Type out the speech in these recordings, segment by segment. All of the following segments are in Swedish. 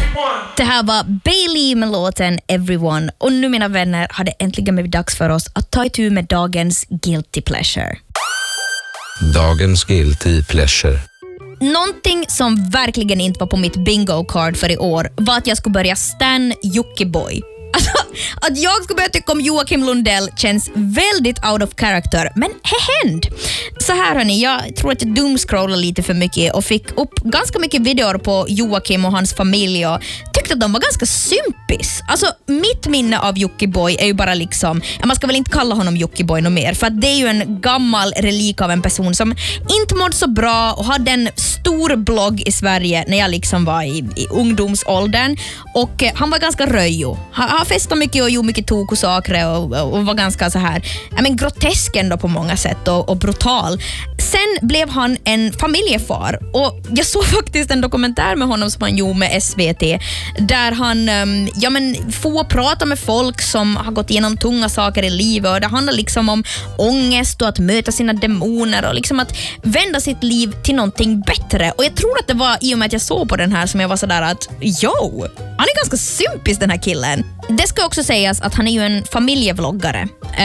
Det här var Bailey med låten Everyone. Och nu, mina vänner, har det äntligen blivit dags för oss att ta itu med dagens Guilty Pleasure. Dagens Guilty Pleasure. Någonting som verkligen inte var på mitt bingo-card för i år var att jag skulle börja stan Jockiboi. Alltså, att jag skulle börja tycka om Joakim Lundell känns väldigt out of character, men händ. Så här hörni, jag tror att jag doomscrollade lite för mycket och fick upp ganska mycket videor på Joakim och hans familj och tyckte att de var ganska sympis. Alltså, mitt minne av Jockiboi är ju bara liksom, man ska väl inte kalla honom Jockiboi något mer, för att det är ju en gammal relik av en person som inte mådde så bra och hade en stor blogg i Sverige när jag liksom var i ungdomsåldern, och han var ganska röjo. Han festade mycket och gjorde mycket tok och saker och var ganska så här, grotesk ändå på många sätt och brutal. Sen blev han en familjefar, och jag såg faktiskt en dokumentär med honom som han gjorde med SVT där han får prata med folk som har gått igenom tunga saker i livet, och det handlar liksom om ångest och att möta sina demoner och liksom att vända sitt liv till någonting bättre. Och jag tror att det var i och med att jag såg på den här som jag var sådär att han är ganska sympis, den här killen. Det ska också sägas att han är ju en familjevloggare.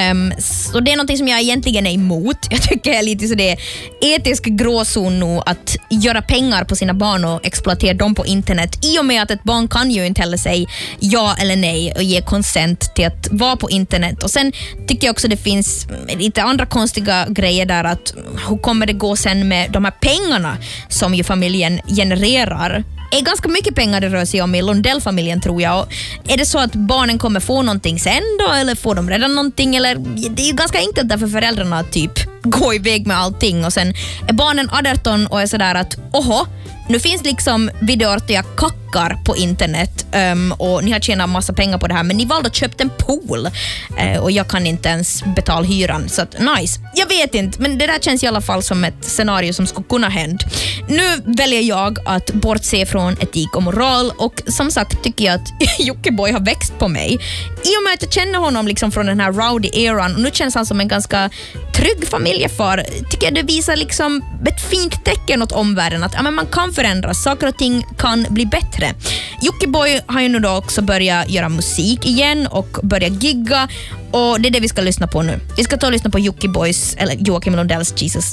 Så det är någonting som jag egentligen är emot. Jag tycker det är lite så det är etisk gråzon nu att göra pengar på sina barn och exploatera dem på internet, i och med att ett barn kan ju inte heller säga ja eller nej och ge konsent till att vara på internet. Och sen tycker jag också det finns lite andra konstiga grejer där, att hur kommer det gå sen med de här pengarna som ju familjen genererar. Är ganska mycket pengar det rör sig om i Lundell-familjen, tror jag. Och är det så att barnen kommer få någonting sen då, eller får de redan någonting, eller det är ju ganska enkelt där för föräldrarna att typ gå iväg med allting, och sen är barnen 18 och är sådär att nu finns liksom videor där jag kackar på internet och ni har tjänat massa pengar på det här, men ni valde att köpa en pool och jag kan inte ens betala hyran, så att nice. Jag vet inte, men det där känns i alla fall som ett scenario som skulle kunna hända. Nu väljer jag att bortse från etik och moral, och som sagt tycker jag att Jockiboi har växt på mig. I och med att jag känner honom liksom från den här rowdy-eran, och nu känns han som en ganska trygg familjefar, tycker jag det visar liksom ett fint tecken åt omvärlden att man kan förändras, saker och ting kan bli bättre. Jockiboi har ju nu då också börjat göra musik igen och börja gigga, och det är det vi ska lyssna på nu. Vi ska ta och lyssna på Joakim Lundells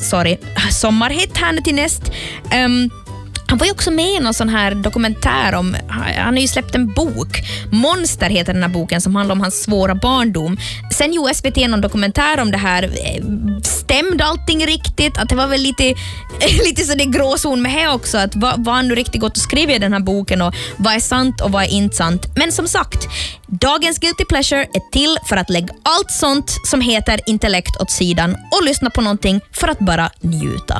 sommarhit här till näst. Han var ju också med i någon sån här dokumentär om, han har ju släppt en bok. Monster heter den här boken, som handlar om hans svåra barndom. Sen gjorde SVT någon dokumentär om det här. Stämde allting riktigt? Att det var väl lite så det gråzon med här också. Att vad han nu riktigt gått och skrivit i den här boken, och vad är sant och vad är inte sant. Men som sagt, dagens Guilty Pleasure är till för att lägga allt sånt som heter intellekt åt sidan och lyssna på någonting för att bara njuta.